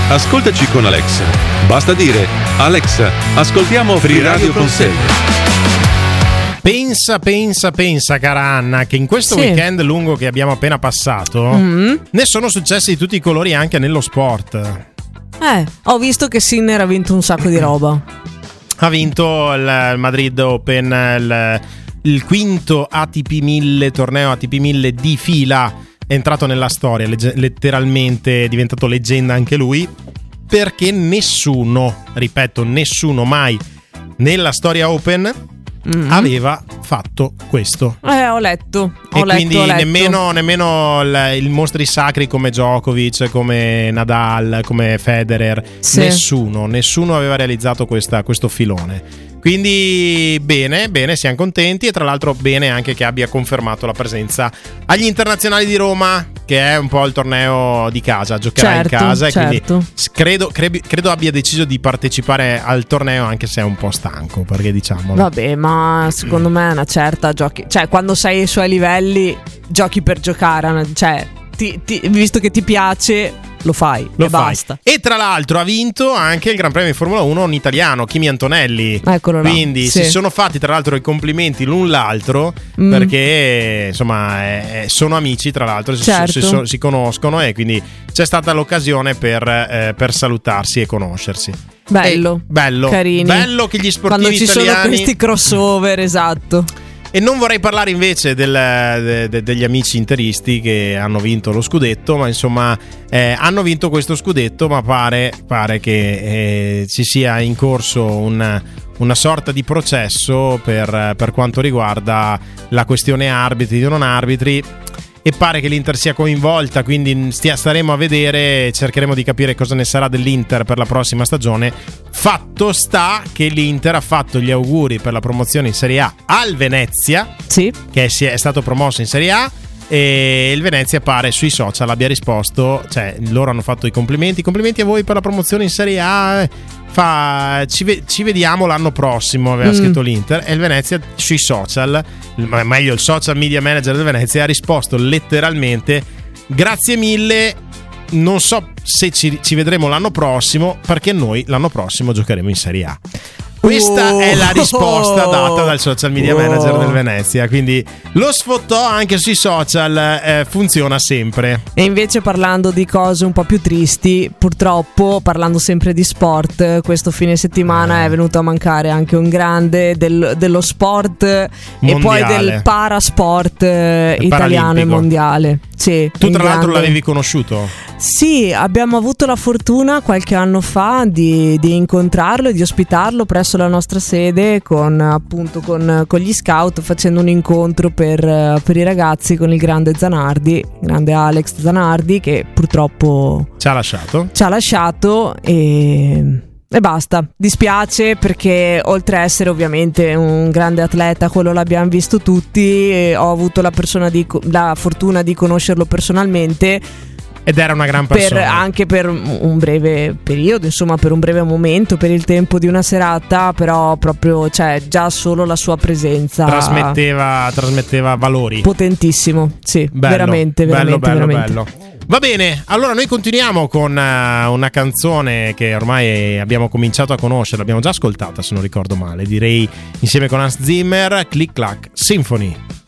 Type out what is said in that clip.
Ascoltaci con Alexa. Basta dire: Alexa, ascoltiamo Free Radio Consegna. Pensa, cara Anna, che in questo weekend lungo che abbiamo appena passato ne sono successi di tutti i colori anche nello sport. Ho visto che Sinner ha vinto un sacco di roba. Ha vinto il Madrid Open, il quinto ATP 1000, torneo ATP 1000 di fila. È entrato nella storia, letteralmente è diventato leggenda anche lui, perché nessuno mai nella storia Open aveva fatto questo. Ho letto. Quindi nemmeno il mostri sacri come Djokovic, come Nadal, come Federer, nessuno aveva realizzato questo filone. Quindi bene, siamo contenti, e tra l'altro bene anche che abbia confermato la presenza agli internazionali di Roma, che è un po' il torneo di casa, giocherà in casa, e quindi credo abbia deciso di partecipare al torneo anche se è un po' stanco, perché diciamolo. Vabbè, ma secondo me è una certa giochi, cioè quando sei ai suoi livelli giochi per giocare, cioè visto che ti piace lo fai. Basta. E tra l'altro ha vinto anche il Gran Premio di Formula 1 un italiano, Kimi Antonelli. Eccolo là. Quindi si sono fatti tra l'altro i complimenti l'un l'altro, perché insomma sono amici, tra l'altro si conoscono, e quindi c'è stata l'occasione per salutarsi e conoscersi. Bello, carini. Bello che gli sportivi quando ci italiani sono questi crossover, esatto. E non vorrei parlare invece degli amici interisti che hanno vinto lo scudetto, ma insomma hanno vinto questo scudetto, ma pare che ci sia in corso una sorta di processo per quanto riguarda la questione arbitri o non arbitri, e pare che l'Inter sia coinvolta, quindi staremo a vedere, cercheremo di capire cosa ne sarà dell'Inter per la prossima stagione. Fatto sta che l'Inter ha fatto gli auguri per la promozione in Serie A al Venezia, che è stato promosso in Serie A, e il Venezia pare sui social abbia risposto, cioè loro hanno fatto i complimenti a voi per la promozione in Serie A, ci vediamo l'anno prossimo, aveva scritto l'Inter, e il Venezia sui social, meglio il social media manager del Venezia, ha risposto letteralmente: grazie mille, non so se ci vedremo l'anno prossimo, perché noi l'anno prossimo giocheremo in Serie A. Questa è la risposta data dal social media manager del Venezia, quindi lo sfottò anche sui social, funziona sempre. E invece, parlando di cose un po' più tristi, purtroppo, parlando sempre di sport, questo fine settimana è venuto a mancare anche un grande dello sport mondiale, e poi del parasport italiano e mondiale. Sì, tu tra l'altro l'avevi conosciuto? Sì, abbiamo avuto la fortuna qualche anno fa di incontrarlo e di ospitarlo presso la nostra sede con gli scout, facendo un incontro per i ragazzi con il grande Alex Zanardi, che purtroppo ci ha lasciato e basta. Dispiace, perché oltre a essere ovviamente un grande atleta, quello l'abbiamo visto tutti, e ho avuto la fortuna di conoscerlo personalmente. Ed era una gran persona. Anche per un breve periodo, insomma, per un breve momento, per il tempo di una serata, però proprio, cioè, già solo la sua presenza trasmetteva valori. Potentissimo, sì, bello, veramente. Bello. Va bene, allora noi continuiamo con una canzone che ormai abbiamo cominciato a conoscere, l'abbiamo già ascoltata se non ricordo male, direi insieme con Hans Zimmer, Click Clack Symphony.